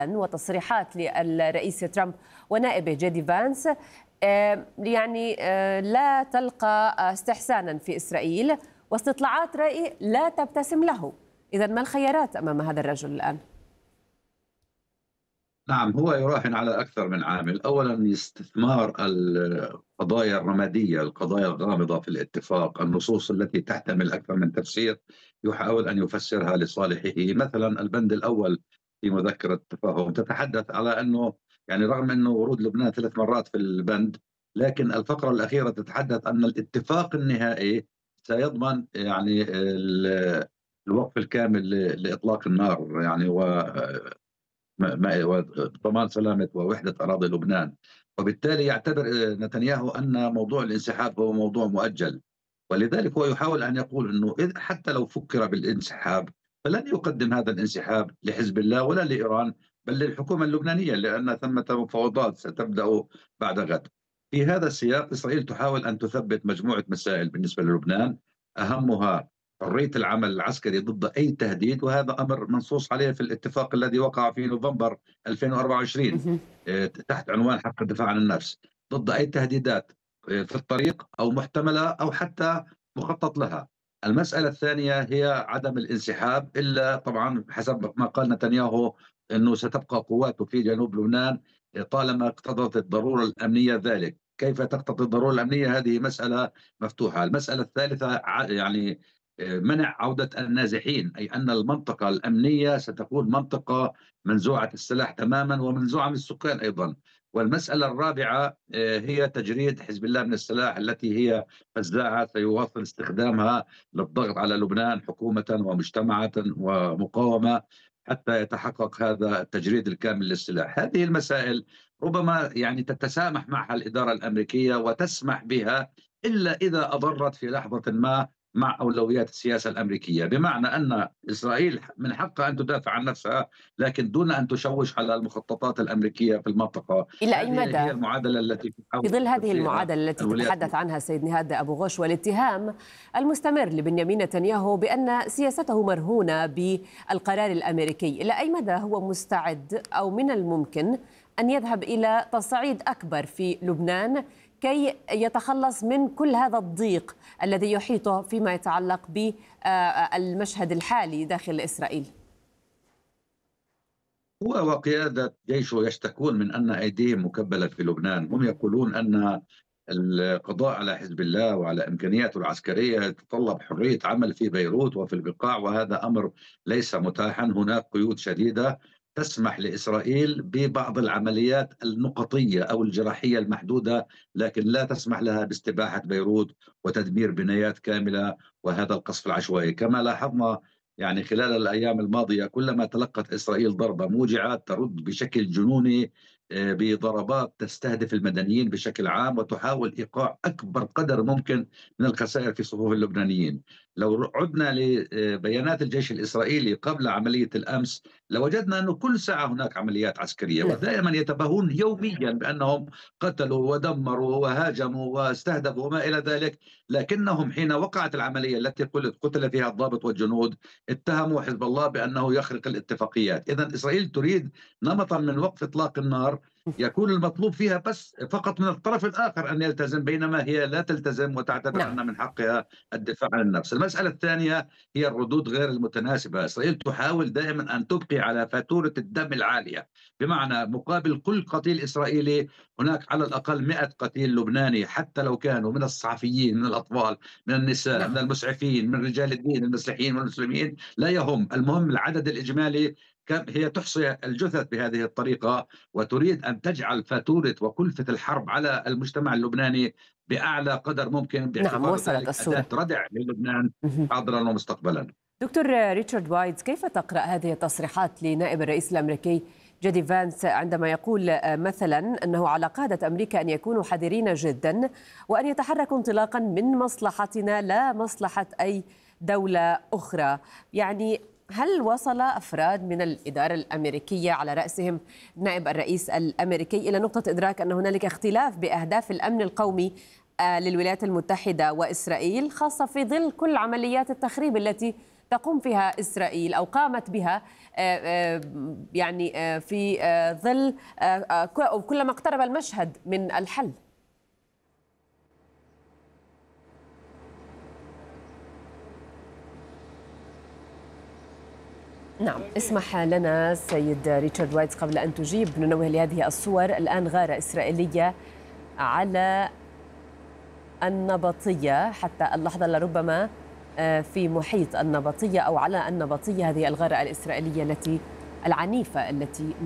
وتصريحات للرئيس ترامب ونائبه جيدي فانس يعني لا تلقى استحسانا في إسرائيل، واستطلاعات رأي لا تبتسم له. إذا ما الخيارات أمام هذا الرجل الآن؟ نعم، هو يراهن على أكثر من عامل. أولا استثمار القضايا الرمادية، القضايا الغامضة في الاتفاق، النصوص التي تحتمل أكثر من تفسير، يحاول أن يفسرها لصالحه. مثلا البند الأول في مذكرة التفاهم تتحدث على أنه يعني رغم أنه ورود لبنان 3 مرات في البند، لكن الفقرة الأخيرة تتحدث أن الاتفاق النهائي سيضمن يعني الوقف الكامل لإطلاق النار، يعني وضمان سلامة ووحدة أراضي لبنان. وبالتالي يعتبر نتنياهو أن موضوع الانسحاب هو موضوع مؤجل، ولذلك هو يحاول أن يقول أنه حتى لو فكر بالانسحاب فلن يقدم هذا الانسحاب لحزب الله ولا لإيران، بل للحكومة اللبنانية، لأن ثمة مفاوضات ستبدأ بعد غد. في هذا السياق إسرائيل تحاول أن تثبت مجموعة مسائل بالنسبة للبنان، أهمها حرية العمل العسكري ضد أي تهديد، وهذا أمر منصوص عليه في الاتفاق الذي وقع في نوفمبر 2024 تحت عنوان حق الدفاع عن النفس، ضد أي تهديدات في الطريق أو محتملة أو حتى مخطط لها. المسألة الثانية هي عدم الانسحاب، إلا طبعا حسب ما قال نتنياهو أنه ستبقى قواته في جنوب لبنان طالما اقتضت الضرورة الأمنية ذلك. كيف تقتضي الضرورة الأمنية؟ هذه مسألة مفتوحة. المسألة الثالثة يعني منع عودة النازحين، أي أن المنطقة الأمنية ستكون منطقة منزوعة السلاح تماما ومنزوعة من السكان أيضا. والمسألة الرابعة هي تجريد حزب الله من السلاح التي هي فزاعة سيواصل استخدامها للضغط على لبنان حكومة ومجتمعات ومقاومة حتى يتحقق هذا التجريد الكامل للسلاح. هذه المسائل ربما يعني تتسامح معها الإدارة الأمريكية وتسمح بها، إلا إذا أضرت في لحظة ما مع أولويات السياسة الأمريكية، بمعنى أن إسرائيل من حقها أن تدافع عن نفسها لكن دون أن تشوش على المخططات الأمريكية في المنطقة. إلى أي هذه مدى هي المعادلة التي في تحاول ظل هذه تفسيرها المعادلة التي الولايات تتحدث عنها السيد نهاد أبو غوش والاتهام المستمر لبنيامين نتنياهو بأن سياسته مرهونة بالقرار الأمريكي، إلى أي مدى هو مستعد أو من الممكن أن يذهب إلى تصعيد أكبر في لبنان كي يتخلص من كل هذا الضيق الذي يحيطه فيما يتعلق بالمشهد الحالي داخل إسرائيل؟ هو وقيادة جيشه يشتكون من أن أيديهم مكبلة في لبنان. هم يقولون أن القضاء على حزب الله وعلى إمكانياته العسكرية يتطلب حرية عمل في بيروت وفي البقاع، وهذا أمر ليس متاحا. هناك قيود شديدة تسمح لإسرائيل ببعض العمليات النقطية أو الجراحية المحدودة، لكن لا تسمح لها باستباحة بيروت وتدمير بنايات كاملة وهذا القصف العشوائي. كما لاحظنا يعني خلال الأيام الماضية كلما تلقت إسرائيل ضربة موجعة ترد بشكل جنوني بضربات تستهدف المدنيين بشكل عام وتحاول إيقاع أكبر قدر ممكن من الخسائر في صفوف اللبنانيين. لو عدنا لبيانات الجيش الإسرائيلي قبل عملية الأمس لوجدنا أنه كل ساعة هناك عمليات عسكرية، ودائما يتباهون يوميا بأنهم قتلوا ودمروا وهاجموا واستهدفوا وما إلى ذلك. لكنهم حين وقعت العملية التي قتل فيها الضابط والجنود اتهموا حزب الله بأنه يخرق الاتفاقيات. إذن إسرائيل تريد نمطا من وقف إطلاق النار يكون المطلوب فيها بس فقط من الطرف الآخر أن يلتزم، بينما هي لا تلتزم وتعتبر نعم. أن من حقها الدفاع عن النفس. المسألة الثانية هي الردود غير المتناسبة. إسرائيل تحاول دائما أن تبقي على فاتورة الدم العالية، بمعنى مقابل كل قتيل إسرائيلي هناك على الأقل 100 قتيل لبناني، حتى لو كانوا من الصحفيين، من الأطفال، من النساء، نعم. من المسعفين، من رجال الدين المسيحيين والمسلمين، لا يهم. المهم العدد الإجمالي. هي تحصي الجثث بهذه الطريقة وتريد أن تجعل فاتورة وكلفة الحرب على المجتمع اللبناني بأعلى قدر ممكن، نعم، باعتبار وصلت ذلك أداة الصورة. ردع للبنان حاضرا ومستقبلا. دكتور ريتشارد وايتز، كيف تقرأ هذه التصريحات لنائب الرئيس الأمريكي جيدي فانس عندما يقول مثلا أنه على قادة أمريكا أن يكونوا حذرين جدا وأن يتحركوا انطلاقا من مصلحتنا لا مصلحة أي دولة أخرى؟ يعني هل وصل أفراد من الإدارة الأمريكية على رأسهم نائب الرئيس الأمريكي إلى نقطة إدراك أن هنالك اختلاف بأهداف الأمن القومي للولايات المتحدة وإسرائيل، خاصة في ظل كل عمليات التخريب التي تقوم فيها إسرائيل أو قامت بها يعني في ظل كلما اقترب المشهد من الحل؟ نعم، اسمح لنا سيد ريتشارد وايتز قبل أن تجيب ننوه لهذه الصور. الآن غارة إسرائيلية على النبطية حتى اللحظة، لربما في محيط النبطية أو على النبطية، هذه الغارة الإسرائيلية العنيفة التي